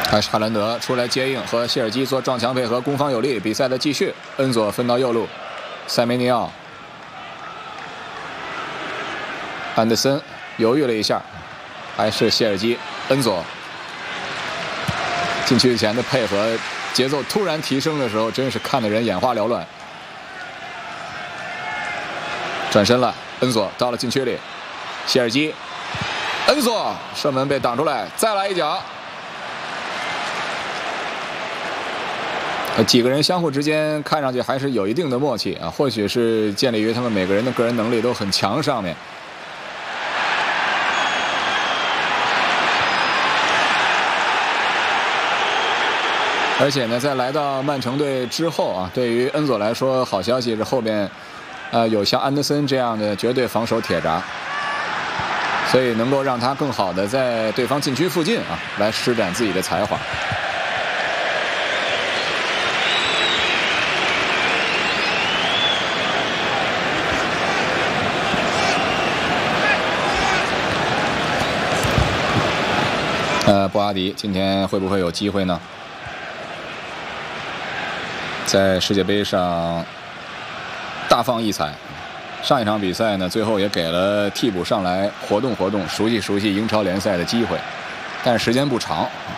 还是哈兰德出来接应，和谢尔基做撞墙配合，攻防有力。比赛的继续，恩佐分到右路，塞梅尼奥，安德森犹豫了一下，还是谢尔基，恩佐。禁区前的配合节奏突然提升的时候，真是看得人眼花缭乱。转身了，恩佐到了禁区里，谢尔基，恩佐射门被挡出来，再来一脚。几个人相互之间看上去还是有一定的默契啊，或许是建立于他们每个人的个人能力都很强上面。而且呢，在来到曼城队之后啊，对于恩佐来说，好消息是后边，有像安德森这样的绝对防守铁闸，所以能够让他更好的在对方禁区附近啊来施展自己的才华。布阿迪今天会不会有机会呢？在世界杯上大放异彩，上一场比赛呢，最后也给了替补上来活动活动，熟悉熟悉英超联赛的机会，但是时间不长。